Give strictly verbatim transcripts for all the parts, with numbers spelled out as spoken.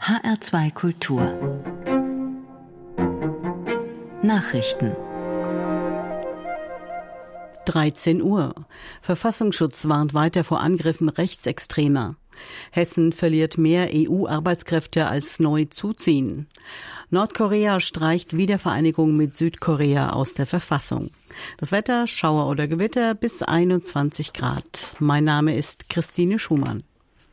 H R zwei Kultur Nachrichten. dreizehn Uhr. Verfassungsschutz warnt weiter vor Angriffen Rechtsextremer. Hessen verliert mehr E U-Arbeitskräfte als neu zuziehen. Nordkorea streicht Wiedervereinigung mit Südkorea aus der Verfassung. Das Wetter, Schauer oder Gewitter bis einundzwanzig Grad. Mein Name ist Christine Schumann.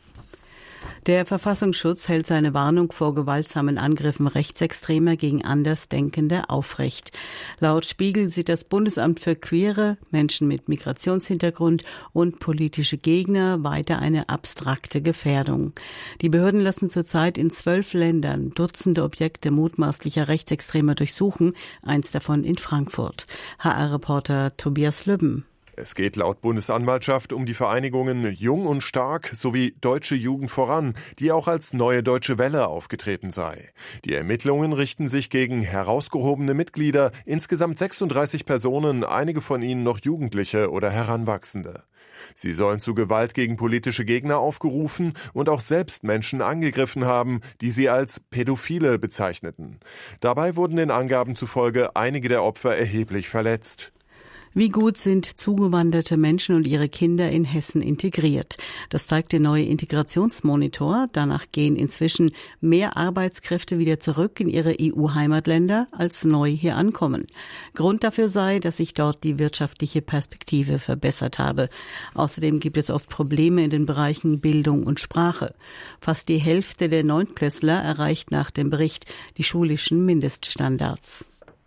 Der Verfassungsschutz hält seine Warnung vor gewaltsamen Angriffen Rechtsextremer gegen Andersdenkende aufrecht. Laut Spiegel sieht das Bundesamt für Queere, Menschen mit Migrationshintergrund und politische Gegner weiter eine abstrakte Gefährdung. Die Behörden lassen zurzeit in zwölf Ländern Dutzende Objekte mutmaßlicher Rechtsextremer durchsuchen, eins davon in Frankfurt. H R-Reporter Tobias Lübben. Es geht laut Bundesanwaltschaft um die Vereinigungen Jung und Stark sowie Deutsche Jugend voran, die auch als Neue Deutsche Welle aufgetreten sei. Die Ermittlungen richten sich gegen herausgehobene Mitglieder, insgesamt sechsunddreißig Personen, einige von ihnen noch Jugendliche oder Heranwachsende. Sie sollen zu Gewalt gegen politische Gegner aufgerufen und auch selbst Menschen angegriffen haben, die sie als Pädophile bezeichneten. Dabei wurden den Angaben zufolge einige der Opfer erheblich verletzt. Wie gut sind zugewanderte Menschen und ihre Kinder in Hessen integriert? Das zeigt der neue Integrationsmonitor. Danach gehen inzwischen mehr Arbeitskräfte wieder zurück in ihre E U-Heimatländer, als neu hier ankommen. Grund dafür sei, dass sich dort die wirtschaftliche Perspektive verbessert habe. Außerdem gibt es oft Probleme in den Bereichen Bildung und Sprache. Fast die Hälfte der Neuntklässler erreicht nach dem Bericht die schulischen Mindeststandards.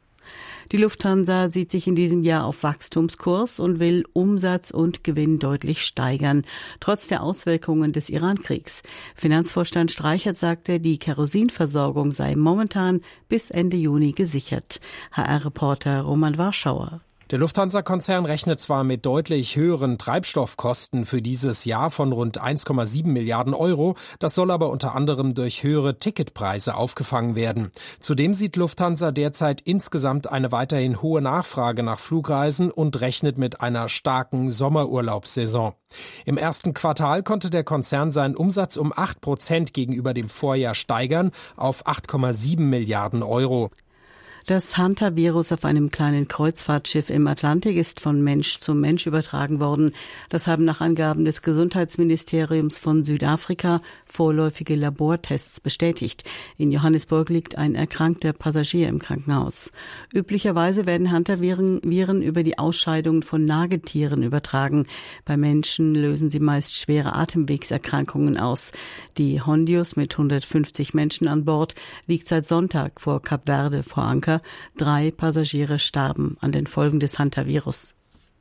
Die Lufthansa sieht sich in diesem Jahr auf Wachstumskurs und will Umsatz und Gewinn deutlich steigern, trotz der Auswirkungen des Iran-Kriegs. Finanzvorstand Streichert sagte, die Kerosinversorgung sei momentan bis Ende Juni gesichert. H R-Reporter Roman Warschauer. Der Lufthansa-Konzern rechnet zwar mit deutlich höheren Treibstoffkosten für dieses Jahr von rund eins Komma sieben Milliarden Euro, das soll aber unter anderem durch höhere Ticketpreise aufgefangen werden. Zudem sieht Lufthansa derzeit insgesamt eine weiterhin hohe Nachfrage nach Flugreisen und rechnet mit einer starken Sommerurlaubssaison. Im ersten Quartal konnte der Konzern seinen Umsatz um acht Prozent gegenüber dem Vorjahr steigern auf acht Komma sieben Milliarden Euro. Das Hantavirus auf einem kleinen Kreuzfahrtschiff im Atlantik ist von Mensch zu Mensch übertragen worden. Das haben nach Angaben des Gesundheitsministeriums von Südafrika vorläufige Labortests bestätigt. In Johannesburg liegt ein erkrankter Passagier im Krankenhaus. Üblicherweise werden Hantaviren Viren über die Ausscheidungen von Nagetieren übertragen. Bei Menschen lösen sie meist schwere Atemwegserkrankungen aus. Die Hondius mit hundertfünfzig Menschen an Bord liegt seit Sonntag vor Kap Verde vor Anker. Drei Passagiere starben an den Folgen des Hantavirus.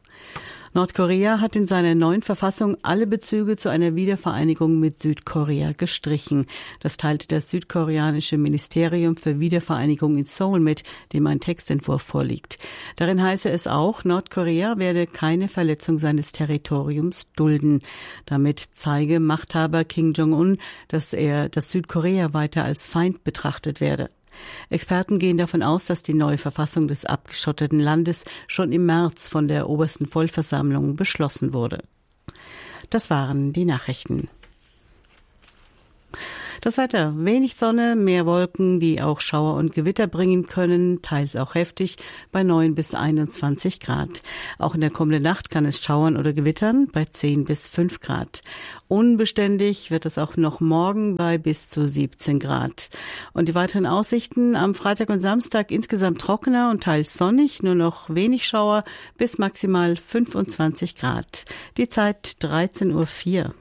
Nordkorea hat in seiner neuen Verfassung alle Bezüge zu einer Wiedervereinigung mit Südkorea gestrichen. Das teilte das südkoreanische Ministerium für Wiedervereinigung in Seoul mit, dem ein Textentwurf vorliegt. Darin heiße es auch, Nordkorea werde keine Verletzung seines Territoriums dulden. Damit zeige Machthaber Kim Jong-un, dass er, dass Südkorea weiter als Feind betrachtet werde. Experten gehen davon aus, dass die neue Verfassung des abgeschotteten Landes schon im März von der obersten Vollversammlung beschlossen wurde. Das waren die Nachrichten. Das Wetter: wenig Sonne, mehr Wolken, die auch Schauer und Gewitter bringen können, teils auch heftig, bei neun bis einundzwanzig Grad. Auch in der kommenden Nacht kann es schauern oder gewittern, bei zehn bis fünf Grad. Unbeständig wird es auch noch morgen bei bis zu siebzehn Grad. Und die weiteren Aussichten: am Freitag und Samstag insgesamt trockener und teils sonnig, nur noch wenig Schauer, bis maximal fünfundzwanzig Grad. Die Zeit dreizehn Uhr vier.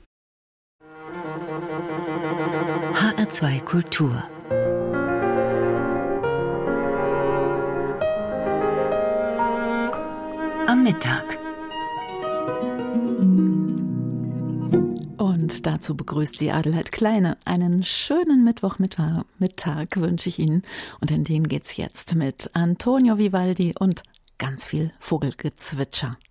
H R zwei Kultur am Mittag. Und dazu begrüßt sie Adelheid Kleine. Einen schönen Mittwochmittag wünsche ich Ihnen. Und in den geht's jetzt mit Antonio Vivaldi und ganz viel Vogelgezwitscher.